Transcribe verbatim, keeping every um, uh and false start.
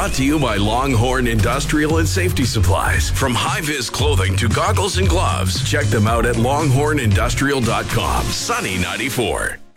Brought to you by Longhorn Industrial and Safety Supplies. From high-vis clothing to goggles and gloves, check them out at longhorn industrial dot com. Sunny ninety-four.